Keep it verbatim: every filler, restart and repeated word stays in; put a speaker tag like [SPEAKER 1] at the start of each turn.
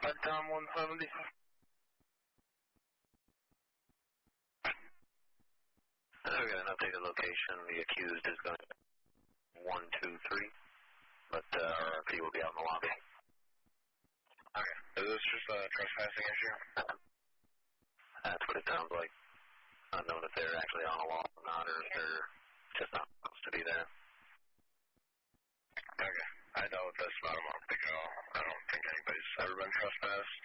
[SPEAKER 1] Bud Tom one seventy.
[SPEAKER 2] We got an updated location. The accused is going one two three, but uh, R R P will be out in the lobby.
[SPEAKER 1] Okay. Is this just a trespassing issue?
[SPEAKER 2] That's what it sounds like. Unknown if they're actually on a law or not, or if they're just not supposed to be there.
[SPEAKER 1] Okay. I dealt with this about a month ago. I don't think anybody's ever been trespassed.